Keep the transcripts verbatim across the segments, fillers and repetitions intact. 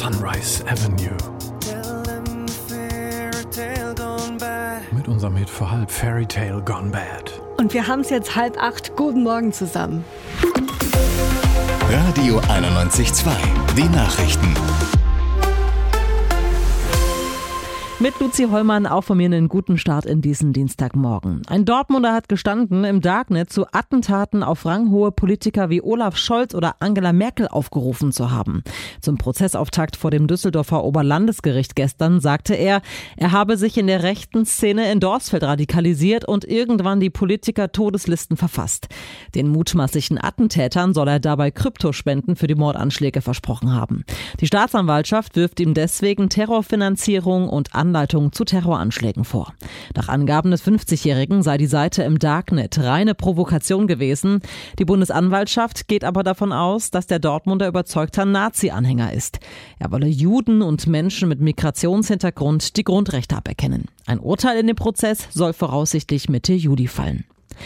Sunrise Avenue. Mit unserem Hit für halb Fairy Tale Gone Bad. Und wir haben es jetzt halb acht. Guten Morgen zusammen. Radio einundneunzig Komma zwei, die Nachrichten. Mit Luzi Hollmann auch von mir einen guten Start in diesen Dienstagmorgen. Ein Dortmunder hat gestanden, im Darknet zu Attentaten auf ranghohe Politiker wie Olaf Scholz oder Angela Merkel aufgerufen zu haben. Zum Prozessauftakt vor dem Düsseldorfer Oberlandesgericht gestern sagte er, er habe sich in der rechten Szene in Dorsfeld radikalisiert und irgendwann die Politiker-Todeslisten verfasst. Den mutmaßlichen Attentätern soll er dabei Kryptospenden für die Mordanschläge versprochen haben. Die Staatsanwaltschaft wirft ihm deswegen Terrorfinanzierung und Anleitung zu Terroranschlägen vor. Nach Angaben des fünfzigjährigen sei die Seite im Darknet reine Provokation gewesen. Die Bundesanwaltschaft geht aber davon aus, dass der Dortmunder überzeugter Nazi-Anhänger ist. Er wolle Juden und Menschen mit Migrationshintergrund die Grundrechte aberkennen. Ein Urteil in dem Prozess soll voraussichtlich Mitte Juli fallen.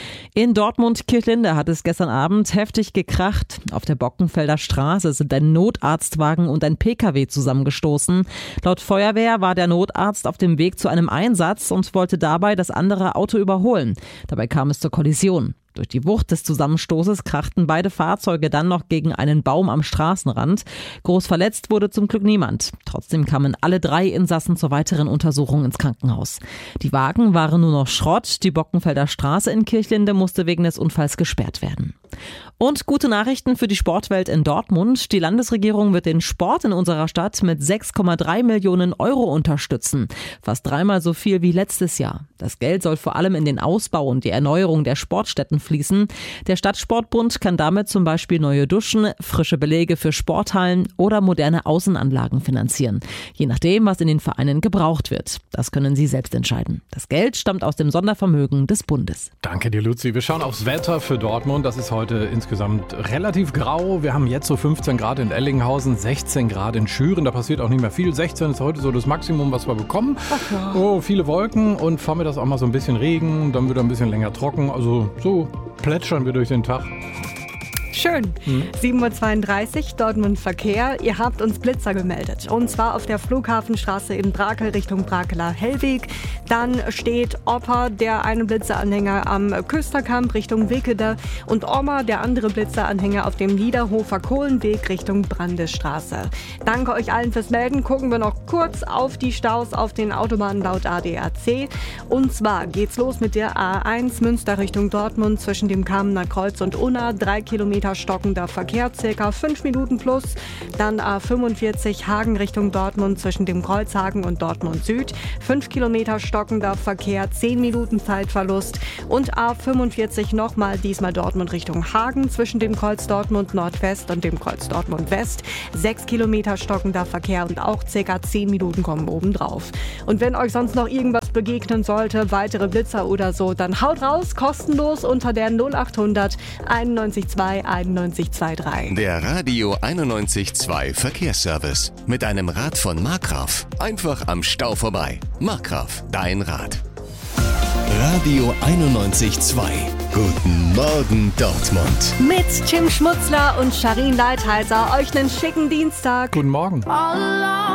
In Dortmund-Kirchlinde hat es gestern Abend heftig gekracht. Auf der Bockenfelder Straße sind ein Notarztwagen und ein Pkw zusammengestoßen. Laut Feuerwehr war der Notarzt auf dem Weg zu einem Einsatz und wollte dabei das andere Auto überholen. Dabei kam es zur Kollision. Durch die Wucht des Zusammenstoßes krachten beide Fahrzeuge dann noch gegen einen Baum am Straßenrand. Groß verletzt wurde zum Glück niemand. Trotzdem kamen alle drei Insassen zur weiteren Untersuchung ins Krankenhaus. Die Wagen waren nur noch Schrott. Die Bockenfelder Straße in Kirchlinde musste wegen des Unfalls gesperrt werden. Und gute Nachrichten für die Sportwelt in Dortmund. Die Landesregierung wird den Sport in unserer Stadt mit sechs Komma drei Millionen Euro unterstützen. Fast dreimal so viel wie letztes Jahr. Das Geld soll vor allem in den Ausbau und die Erneuerung der Sportstätten fließen. Der Stadtsportbund kann damit zum Beispiel neue Duschen, frische Belege für Sporthallen oder moderne Außenanlagen finanzieren. Je nachdem, was in den Vereinen gebraucht wird. Das können Sie selbst entscheiden. Das Geld stammt aus dem Sondervermögen des Bundes. Danke dir, Luzi. Wir schauen aufs Wetter für Dortmund. Das ist heute insgesamt relativ grau. Wir haben jetzt so fünfzehn Grad in Ellinghausen, sechzehn Grad in Schüren. Da passiert auch nicht mehr viel. sechzehn ist heute so das Maximum, was wir bekommen. Ach ja. Oh, viele Wolken und vormittags auch mal so ein bisschen Regen. Dann wird er ein bisschen länger trocken. Also so plätschern wir durch den Tag. Schön. Hm. sieben Uhr zweiunddreißig, Dortmund Verkehr. Ihr habt uns Blitzer gemeldet. Und zwar auf der Flughafenstraße in Brakel Richtung Brakeler Hellweg. Dann steht Opa, der eine Blitzeranhänger am Küsterkamp Richtung Wickede. Und Oma, der andere Blitzeranhänger auf dem Niederhofer Kohlenweg Richtung Brandesstraße. Danke euch allen fürs Melden. Gucken wir noch kurz auf die Staus auf den Autobahnen laut A D A C. Und zwar geht's los mit der A eins Münster Richtung Dortmund zwischen dem Kamener Kreuz und Unna. Drei Kilometer stockender Verkehr, circa fünf Minuten plus. Dann A fünfundvierzig Hagen Richtung Dortmund zwischen dem Kreuzhagen und Dortmund Süd. fünf Kilometer stockender Verkehr, zehn Minuten Zeitverlust. Und A fünfundvierzig nochmal, diesmal Dortmund Richtung Hagen zwischen dem Kreuz Dortmund Nordwest und dem Kreuz Dortmund West. sechs Kilometer stockender Verkehr und auch circa zehn Minuten kommen obendrauf. Und wenn euch sonst noch irgendwas begegnen sollte, weitere Blitzer oder so, dann haut raus, kostenlos unter der null achthundert einundneunzig zwei einundneunzig zweiunddreißig. Der Radio einundneunzig Komma zwei Verkehrsservice. Mit einem Rad von Markgraf. Einfach am Stau vorbei. Markgraf, dein Rad. Radio einundneunzig Komma zwei. Guten Morgen Dortmund. Mit Tim Schmutzler und Sharin Leitheiser euch einen schicken Dienstag. Guten Morgen.